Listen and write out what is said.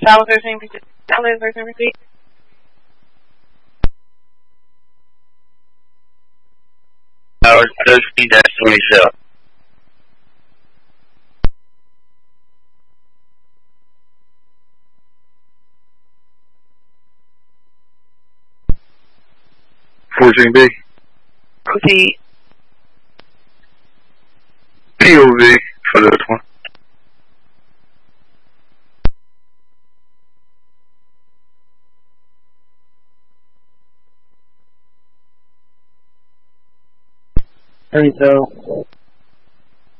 Salad 13 repeat. Tower 13-27. B. Proceed. POV for this one. So